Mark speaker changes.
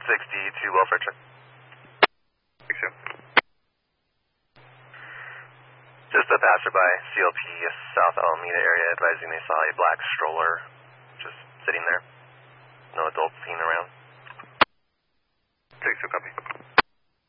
Speaker 1: 62 welfare check.
Speaker 2: 62.
Speaker 1: Just a passerby, CLP, South Alameda area, advising they saw a black stroller just sitting there. No adults seen around.
Speaker 2: 62, copy.